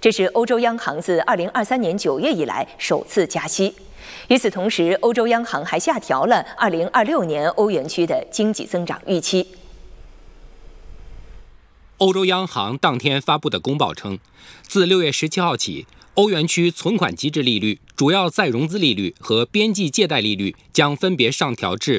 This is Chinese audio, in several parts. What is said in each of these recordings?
这是欧洲央行自2023年9月以来首次加息。与此同时，欧洲央行还下调了2026年欧元区的经济增长预期。 欧洲央行当天发布的公报称，自6月17号起，欧元区存款机制利率、主要再融资利率和边际借贷利率将分别上调至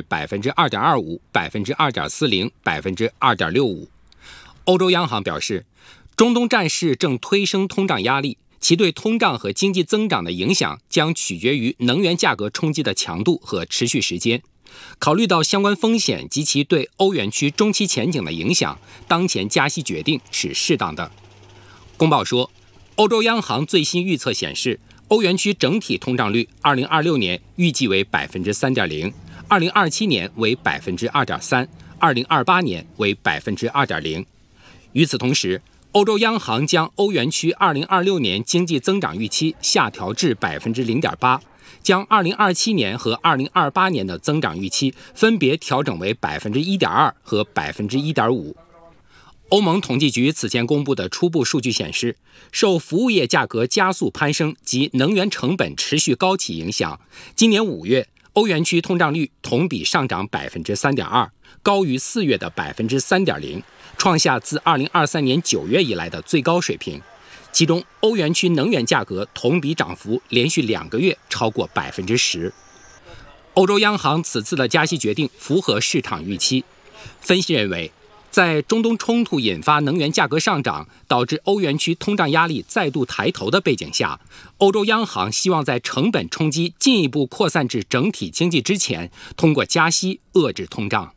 2.25%、2.40%、2.65%。欧洲央行表示，中东战事正推升通胀压力，其对通胀和经济增长的影响将取决于能源价格冲击的强度和持续时间。考虑到相关风险及其对欧元区中期前景的影响，当前加息决定是适当的。公报说，欧洲央行最新预测显示，欧元区整体通胀率2026年预计为 3.0%， 2027年为 2.3%， 2028年为 2.0%。与此同时，欧洲央行将欧元区2026年经济增长预期下调至 0.8%， 将2027年和2028年的增长预期分别调整为 1.2% 和 1.5%。欧盟统计局此前公布的初步数据显示，受服务业价格加速攀升及能源成本持续高企影响，今年5月欧元区通胀率同比上涨 3.2%， 高于4月的 3.0%， 创下自2023年9月以来的最高水平。其中，欧元区能源价格同比涨幅连续2个月超过 10%。欧洲央行此次的加息决定符合市场预期。分析认为，在中东冲突引发能源价格上涨，导致欧元区通胀压力再度抬头的背景下，欧洲央行希望在成本冲击进一步扩散至整体经济之前，通过加息遏制通胀。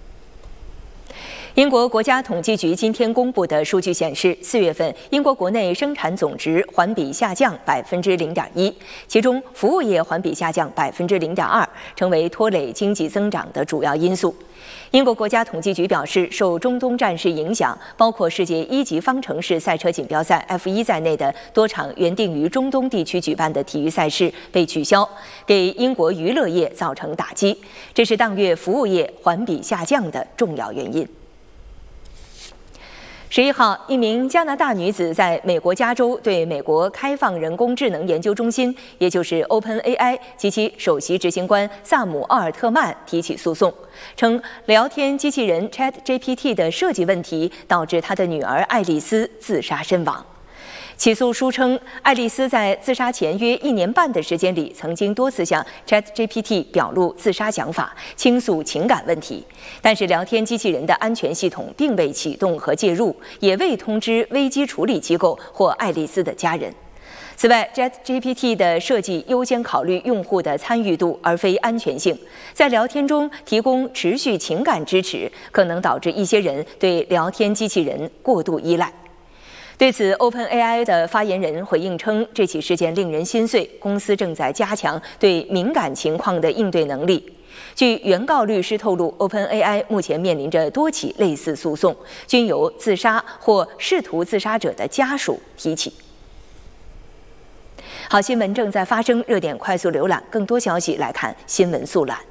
英国国家统计局今天公布的数据显示，4月份英国国内生产总值环比下降 0.1%， 其中服务业环比下降 0.2%， 成为拖累经济增长的主要因素。英国国家统计局表示，受中东战事影响，包括世界1级方程式赛车锦标赛 F1 在内的多场原定于中东地区举办的体育赛事被取消，给英国娱乐业造成打击，这是当月服务业环比下降的重要原因。11号，一名加拿大女子在美国加州对美国开放人工智能研究中心，也就是 OpenAI 及其首席执行官萨姆·奥尔特曼提起诉讼，称聊天机器人 ChatGPT 的设计问题导致她的女儿爱丽丝自杀身亡。起诉书称，爱丽丝在自杀前约1年半的时间里，曾经多次向 ChatGPT 表露自杀想法，倾诉情感问题，但是聊天机器人的安全系统并未启动和介入，也未通知危机处理机构或爱丽丝的家人。此外 ，ChatGPT 的设计优先考虑用户的参与度，而非安全性。在聊天中提供持续情感支持，可能导致一些人对聊天机器人过度依赖。对此 ，OpenAI 的发言人回应称，这起事件令人心碎，公司正在加强对敏感情况的应对能力。据原告律师透露 ，OpenAI 目前面临着多起类似诉讼，均由自杀或试图自杀者的家属提起。好，新闻正在发生，热点快速浏览，更多消息来看新闻速览。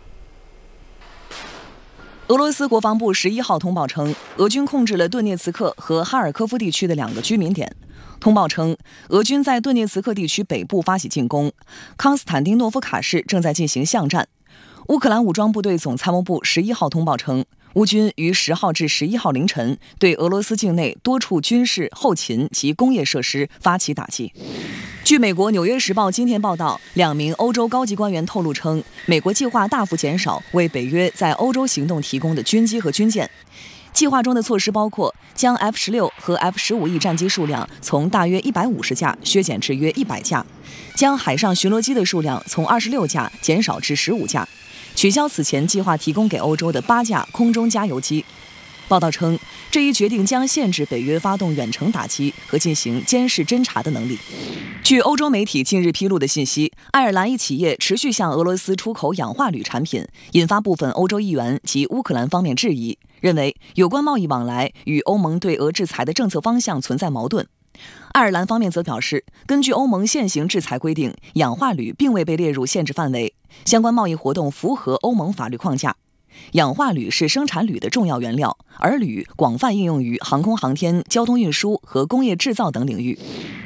俄罗斯国防部11号通报称，俄军控制了顿涅茨克和哈尔科夫地区的2个居民点。通报称，俄军在顿涅茨克地区北部发起进攻，康斯坦丁诺夫卡市正在进行巷战。乌克兰武装部队总参谋部11号通报称，乌军于10号至11号凌晨对俄罗斯境内多处军事、后勤及工业设施发起打击。据美国《纽约时报》今天报道，2名欧洲高级官员透露称，美国计划大幅减少为北约在欧洲行动提供的军机和军舰。计划中的措施包括将 F-16和 F-15E 战机数量从大约150架削减至约100架，将海上巡逻机的数量从26架减少至15架，取消此前计划提供给欧洲的8架空中加油机。报道称，这一决定将限制北约发动远程打击和进行监视侦察的能力。据欧洲媒体近日披露的信息，爱尔兰一企业持续向俄罗斯出口氧化铝产品，引发部分欧洲议员及乌克兰方面质疑，认为有关贸易往来与欧盟对俄制裁的政策方向存在矛盾。爱尔兰方面则表示，根据欧盟现行制裁规定，氧化铝并未被列入限制范围，相关贸易活动符合欧盟法律框架。氧化铝是生产铝的重要原料，而铝广泛应用于航空航天、交通运输和工业制造等领域。